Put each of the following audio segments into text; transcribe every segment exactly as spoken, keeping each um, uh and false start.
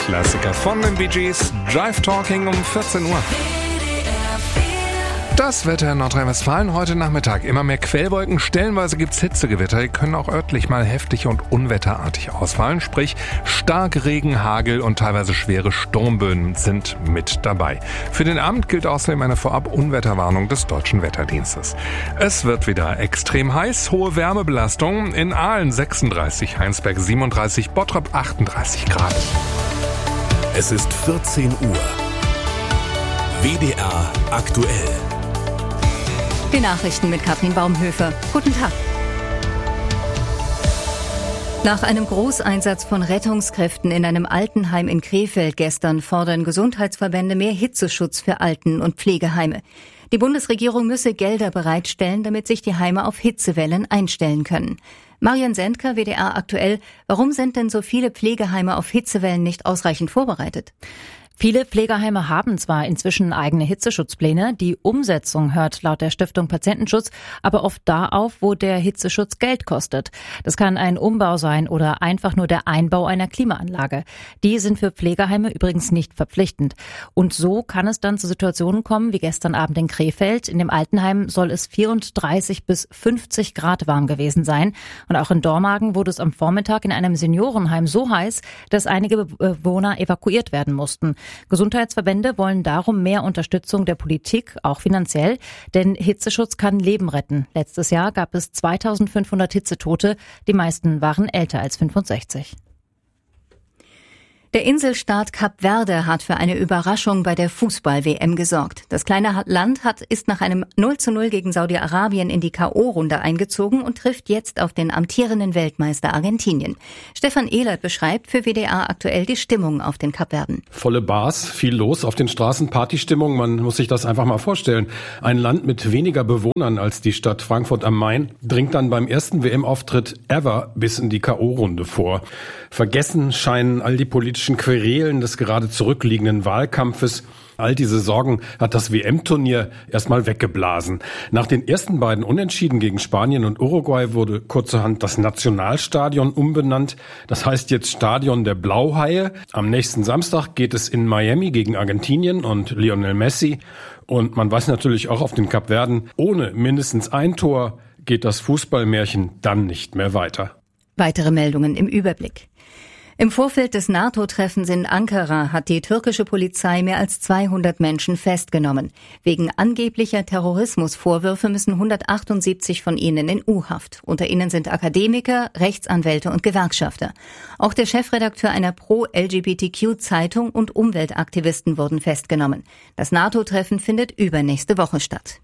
Klassiker von den Bee Gees, Jive Talking um vierzehn Uhr. Das Wetter in Nordrhein-Westfalen heute Nachmittag. Immer mehr Quellwolken, stellenweise gibt's Hitzegewitter. Die können auch örtlich mal heftig und unwetterartig ausfallen. Sprich, Starkregen, Hagel und teilweise schwere Sturmböen sind mit dabei. Für den Abend gilt außerdem eine Vorab-Unwetterwarnung des Deutschen Wetterdienstes. Es wird wieder extrem heiß, hohe Wärmebelastung. In Aalen sechsunddreißig, Heinsberg siebenunddreißig, Bottrop achtunddreißig Grad. Es ist vierzehn Uhr. W D R aktuell. Die Nachrichten mit Katrin Baumhöfer. Guten Tag. Nach einem Großeinsatz von Rettungskräften in einem Altenheim in Krefeld gestern fordern Gesundheitsverbände mehr Hitzeschutz für Alten- und Pflegeheime. Die Bundesregierung müsse Gelder bereitstellen, damit sich die Heime auf Hitzewellen einstellen können. Marian Sendker, W D R aktuell. Warum sind denn so viele Pflegeheime auf Hitzewellen nicht ausreichend vorbereitet? Viele Pflegeheime haben zwar inzwischen eigene Hitzeschutzpläne, die Umsetzung hört laut der Stiftung Patientenschutz aber oft da auf, wo der Hitzeschutz Geld kostet. Das kann ein Umbau sein oder einfach nur der Einbau einer Klimaanlage. Die sind für Pflegeheime übrigens nicht verpflichtend. Und so kann es dann zu Situationen kommen wie gestern Abend in Krefeld. In dem Altenheim soll es vierunddreißig bis fünfzig Grad warm gewesen sein. Und auch in Dormagen wurde es am Vormittag in einem Seniorenheim so heiß, dass einige Bewohner evakuiert werden mussten. Gesundheitsverbände wollen darum mehr Unterstützung der Politik, auch finanziell, denn Hitzeschutz kann Leben retten. Letztes Jahr gab es zweitausendfünfhundert Hitzetote, die meisten waren älter als fünfundsechzig. Der Inselstaat Kap Verde hat für eine Überraschung bei der Fußball-W M gesorgt. Das kleine Land hat, ist nach einem null zu null gegen Saudi-Arabien in die K O-Runde eingezogen und trifft jetzt auf den amtierenden Weltmeister Argentinien. Stefan Ehlert beschreibt für W D R aktuell die Stimmung auf den Kapverden. Volle Bars, viel los auf den Straßen, Partystimmung, man muss sich das einfach mal vorstellen. Ein Land mit weniger Bewohnern als die Stadt Frankfurt am Main dringt dann beim ersten W M-Auftritt ever bis in die K O-Runde vor. Vergessen scheinen all die politischen Querelen des gerade zurückliegenden Wahlkampfes. All diese Sorgen hat das W M-Turnier erstmal weggeblasen. Nach den ersten beiden Unentschieden gegen Spanien und Uruguay wurde kurzerhand das Nationalstadion umbenannt. Das heißt jetzt Stadion der Blauhaie. Am nächsten Samstag geht es in Miami gegen Argentinien und Lionel Messi. Und man weiß natürlich auch auf den Kapverden, ohne mindestens ein Tor geht das Fußballmärchen dann nicht mehr weiter. Weitere Meldungen im Überblick. Im Vorfeld des NATO-Treffens in Ankara hat die türkische Polizei mehr als zweihundert Menschen festgenommen. Wegen angeblicher Terrorismusvorwürfe müssen hundertachtundsiebzig von ihnen in U-Haft. Unter ihnen sind Akademiker, Rechtsanwälte und Gewerkschafter. Auch der Chefredakteur einer Pro-L G B T Q-Zeitung und Umweltaktivisten wurden festgenommen. Das NATO-Treffen findet übernächste Woche statt.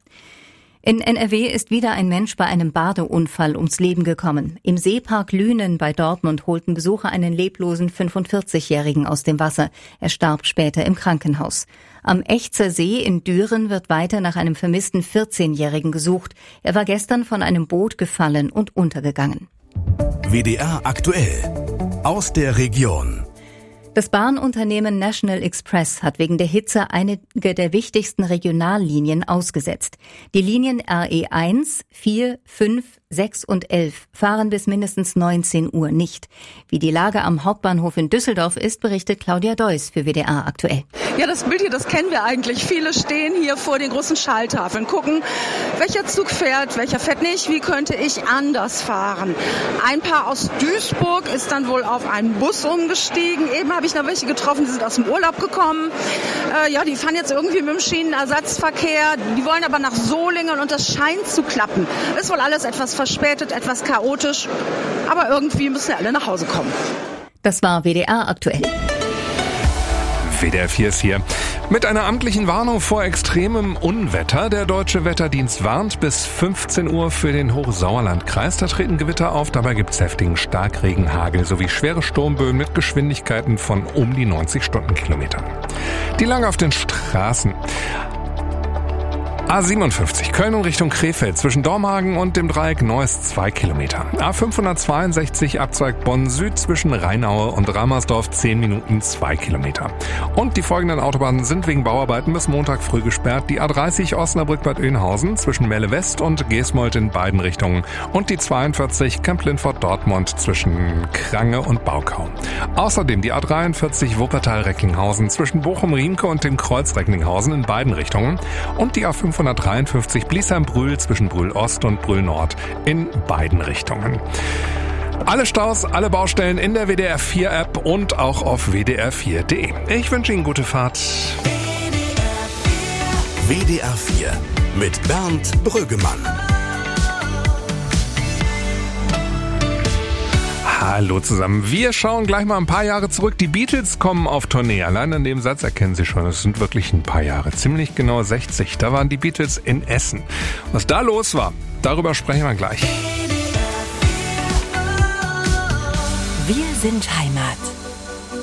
In N R W ist wieder ein Mensch bei einem Badeunfall ums Leben gekommen. Im Seepark Lünen bei Dortmund holten Besucher einen leblosen fünfundvierzigjährigen aus dem Wasser. Er starb später im Krankenhaus. Am Echzer See in Düren wird weiter nach einem vermissten vierzehnjährigen gesucht. Er war gestern von einem Boot gefallen und untergegangen. W D R aktuell aus der Region. Das Bahnunternehmen National Express hat wegen der Hitze einige der wichtigsten Regionallinien ausgesetzt. Die Linien R E eins, vier, fünf, sechs und elf fahren bis mindestens neunzehn Uhr nicht. Wie die Lage am Hauptbahnhof in Düsseldorf ist, berichtet Claudia Deuss für W D R aktuell. Ja, das Bild hier, das kennen wir eigentlich. Viele stehen hier vor den großen Schalltafeln, gucken, welcher Zug fährt, welcher fährt nicht, wie könnte ich anders fahren. Ein Paar aus Duisburg ist dann wohl auf einen Bus umgestiegen. Eben habe ich noch welche getroffen, die sind aus dem Urlaub gekommen. Äh, ja, die fahren jetzt irgendwie mit dem Schienenersatzverkehr. Die wollen aber nach Solingen und das scheint zu klappen. Ist wohl alles etwas verspätet, etwas chaotisch, aber irgendwie müssen ja alle nach Hause kommen. Das war W D R aktuell. W D R vier ist hier. Mit einer amtlichen Warnung vor extremem Unwetter. Der Deutsche Wetterdienst warnt bis fünfzehn Uhr für den Hochsauerlandkreis. Da treten Gewitter auf. Dabei gibt es heftigen Starkregen, Hagel sowie schwere Sturmböen mit Geschwindigkeiten von um die neunzig Stundenkilometern. Die Lage auf den Straßen. A siebenundfünfzig, Köln in Richtung Krefeld, zwischen Dormagen und dem Dreieck Neuss zwei Kilometer. A fünfhundertzweiundsechzig, Abzweig Bonn Süd, zwischen Rheinaue und Ramersdorf zehn Minuten zwei Kilometer. Und die folgenden Autobahnen sind wegen Bauarbeiten bis Montag früh gesperrt. Die A dreißig Osnabrück-Bad Oeynhausen zwischen Melle West und Geesmold in beiden Richtungen. Und die zweiundvierzig Kemp-Lindfort-Dortmund zwischen Krange und Baukau. Außerdem die A dreiundvierzig Wuppertal-Recklinghausen zwischen Bochum-Riemke und dem Kreuz Recklinghausen in beiden Richtungen. Und die A fünfhundertdreiundfünfzig Bliesheim-Brühl zwischen Brühl-Ost und Brühl-Nord in beiden Richtungen. Alle Staus, alle Baustellen in der W D R vier App und auch auf w d r vier punkt d e. Ich wünsche Ihnen gute Fahrt. W D R vier mit Bernd Brüggemann. Hallo zusammen. Wir schauen gleich mal ein paar Jahre zurück. Die Beatles kommen auf Tournee. Allein an dem Satz erkennen Sie schon, es sind wirklich ein paar Jahre. Ziemlich genau sechzig. Da waren die Beatles in Essen. Was da los war, darüber sprechen wir gleich. Wir sind Heimat.